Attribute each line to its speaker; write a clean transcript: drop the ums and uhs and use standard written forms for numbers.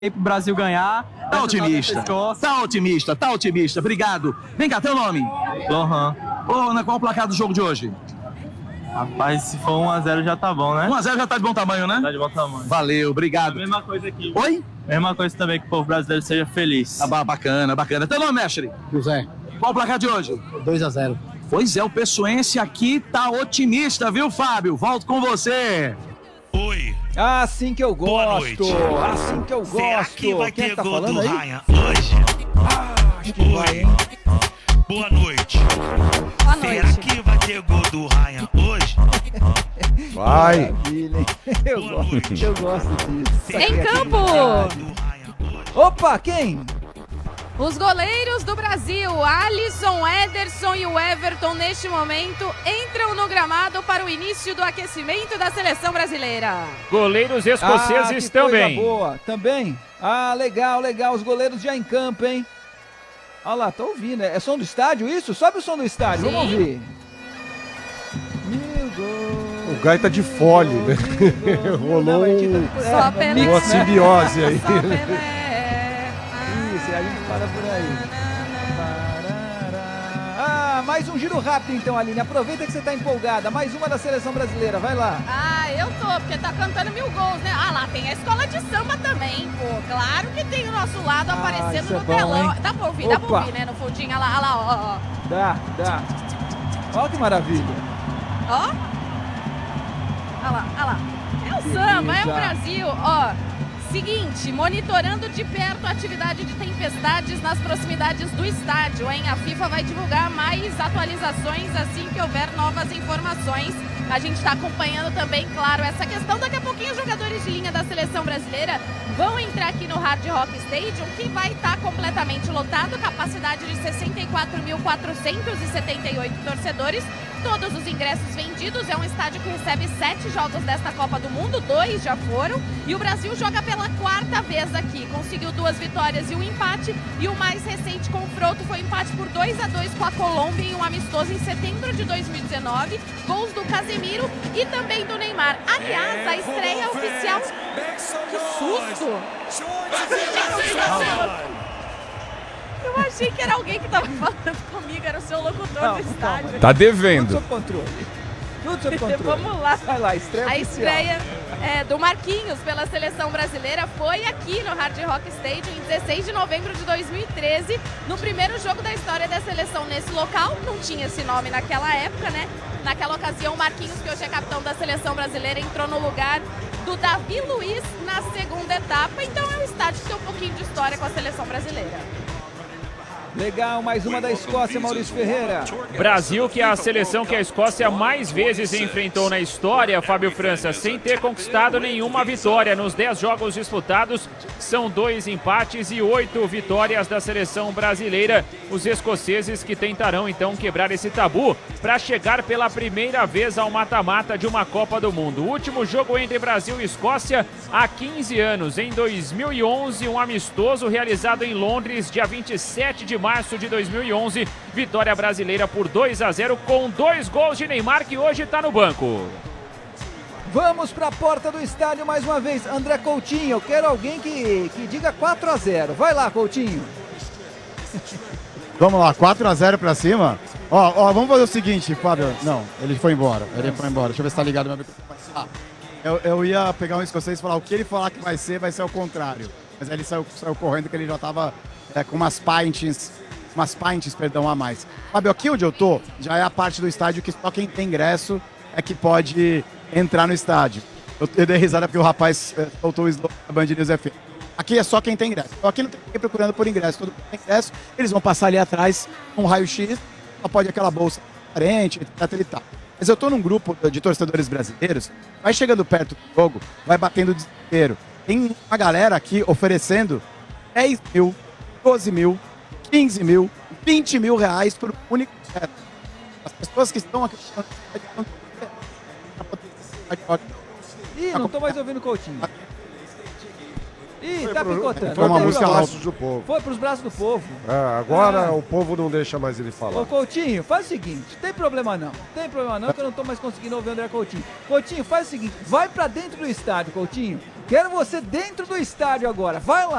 Speaker 1: pro Brasil ganhar.
Speaker 2: Tá otimista, tá otimista, tá otimista. Obrigado. Vem cá, teu nome?
Speaker 1: Lohan.
Speaker 2: Ô, qual o placar do jogo de hoje?
Speaker 1: Rapaz, se for 1-0 já tá bom, né?
Speaker 2: 1-0 já tá de bom tamanho, né?
Speaker 1: Tá de bom tamanho.
Speaker 2: Valeu, obrigado.
Speaker 1: Mesma coisa aqui.
Speaker 2: Oi?
Speaker 1: Mesma coisa também, que o povo brasileiro seja feliz.
Speaker 2: Ah, bacana, bacana. Teu nome, mestre?
Speaker 3: José,
Speaker 2: Qual o placar de hoje?
Speaker 3: 2-0.
Speaker 2: Pois é, o pessoense aqui tá otimista, viu, Fábio? Volto com você.
Speaker 4: Oi.
Speaker 5: Assim que eu gosto.
Speaker 4: Boa noite.
Speaker 5: Assim que eu gosto.
Speaker 4: Será que vai
Speaker 5: Quem
Speaker 4: ter
Speaker 5: tá
Speaker 4: gol
Speaker 5: falando
Speaker 4: do
Speaker 5: aí?
Speaker 4: Ryan hoje?
Speaker 5: Acho que vai, hein?
Speaker 4: Boa noite.
Speaker 6: Boa
Speaker 4: Será
Speaker 6: noite.
Speaker 4: que vai ter gol do Ryan hoje?
Speaker 5: Vai. Maravilha, hein?
Speaker 4: Boa noite.
Speaker 5: Eu gosto disso.
Speaker 4: Será
Speaker 6: Em
Speaker 4: que
Speaker 6: campo.
Speaker 4: vai ter gol do Ryan hoje?
Speaker 5: Opa, quem?
Speaker 6: Os goleiros do Brasil, Alisson, Ederson e o Everton, neste momento, entram no gramado para o início do aquecimento da seleção brasileira.
Speaker 7: Goleiros escoceses
Speaker 5: que coisa
Speaker 7: também.
Speaker 5: boa. Também? Ah, legal, legal. Os goleiros já em campo, hein? Olha lá, tô ouvindo. É som do estádio isso? Sobe o som do estádio,
Speaker 6: Sim.
Speaker 5: vamos ouvir. Meu Deus.
Speaker 8: O Gai tá de fole, né? Rolou
Speaker 6: Só Pelé.
Speaker 8: uma simbiose aí.
Speaker 6: Só Pelé.
Speaker 5: Isso, a gente para por aí. Ah, mais um giro rápido então, Aline. Aproveita que você tá empolgada. Mais uma da seleção brasileira, vai lá.
Speaker 6: Ah, eu tô, porque tá cantando 1000 gols, né? Ah lá, tem a escola de samba também, pô. Claro que tem o nosso lado aparecendo
Speaker 5: isso é
Speaker 6: no
Speaker 5: bom,
Speaker 6: telão.
Speaker 5: hein?
Speaker 6: Dá pra ouvir,
Speaker 5: Opa.
Speaker 6: né? No fundinho, olha lá, ó.
Speaker 5: Dá. Olha que maravilha.
Speaker 6: Ó. Olha lá. É o samba, é o
Speaker 5: Já.
Speaker 6: Brasil, ó. Seguinte, monitorando de perto a atividade de tempestades nas proximidades do estádio, hein? A FIFA vai divulgar mais atualizações assim que houver novas informações. A gente está acompanhando também, claro, essa questão. Daqui a pouquinho os jogadores de linha da seleção brasileira vão entrar aqui no Hard Rock Stadium, que vai estar completamente lotado, capacidade de 64.478 torcedores. Todos os ingressos vendidos, é um estádio que recebe 7 jogos desta Copa do Mundo, 2 já foram, e o Brasil joga pela 4ª vez aqui, conseguiu 2 vitórias e um empate, e o mais recente confronto foi empate por 2-2 com a Colômbia em um amistoso em setembro de 2019, gols do Casemiro e também do Neymar. Aliás, a estreia oficial... Que susto! Eu achei que era alguém que estava falando comigo, era o seu locutor
Speaker 5: Não,
Speaker 6: do estádio.
Speaker 5: calma.
Speaker 8: Tá
Speaker 5: Tudo
Speaker 8: devendo.
Speaker 5: sob controle. Tudo sob controle.
Speaker 6: Vamos lá.
Speaker 5: Vai lá, estreia
Speaker 6: A
Speaker 5: oficial.
Speaker 6: estreia do Marquinhos pela seleção brasileira foi aqui no Hard Rock Stadium em 16 de novembro de 2013, no primeiro jogo da história da seleção nesse local. Não tinha esse nome naquela época, né? Naquela ocasião, o Marquinhos, que hoje é capitão da seleção brasileira, entrou no lugar do Davi Luiz na segunda etapa. Então é um estádio que tem um pouquinho de história com a seleção brasileira.
Speaker 5: Legal, mais uma da Escócia, Maurício Ferreira.
Speaker 7: Brasil, que é a seleção que a Escócia mais vezes enfrentou na história, Fábio França, sem ter conquistado nenhuma vitória. Nos 10 jogos disputados, são 2 empates e 8 vitórias da seleção brasileira. Os escoceses que tentarão então quebrar esse tabu para chegar pela primeira vez ao mata-mata de uma Copa do Mundo. O último jogo entre Brasil e Escócia há 15 anos, em 2011, um amistoso realizado em Londres, dia 27 de março de 2011, vitória brasileira por 2-0 com 2 gols de Neymar, que hoje está no banco.
Speaker 5: Vamos para a porta do estádio mais uma vez. André Coutinho, eu quero alguém que diga 4-0. Vai lá, Coutinho.
Speaker 3: Vamos lá, 4-0 pra cima. Ó, vamos fazer o seguinte, Fábio. Não, ele foi embora. Deixa eu ver se tá ligado meu microfone. Eu ia pegar um escocês e falar o que ele falar que vai ser o contrário. Mas aí ele saiu correndo que ele já tava com umas pints, perdão, a mais. Fábio, aqui onde eu tô, já é a parte do estádio que só quem tem ingresso é que pode entrar no estádio. Eu dei risada porque o rapaz soltou o slogan da Band News FM. Aqui é só quem tem ingresso. Então aqui não tem ninguém procurando por ingresso. Todo mundo tem ingresso, eles vão passar ali atrás um raio-x, só pode aquela bolsa transparente, etc e tal. Mas eu tô num grupo de torcedores brasileiros, vai chegando perto do jogo, vai batendo desespero. Tem uma galera aqui oferecendo 10 mil, 12 mil, 15 mil, 20 mil reais por um único ingresso. As pessoas que estão aqui...
Speaker 5: Ih, não tô mais ouvindo o Coutinho. Ih, tá picotando.
Speaker 8: Foi uma
Speaker 5: Não tem
Speaker 8: música
Speaker 5: problema.
Speaker 8: Laços do Povo.
Speaker 5: Foi pros braços do povo.
Speaker 8: Agora o povo não deixa mais ele
Speaker 5: Ô,
Speaker 8: falar.
Speaker 5: Coutinho, faz o seguinte, tem problema não, que eu não tô mais conseguindo ouvir o André Coutinho. Coutinho, faz o seguinte, vai pra dentro do estádio, Coutinho, Quero você dentro do estádio agora. Vai lá.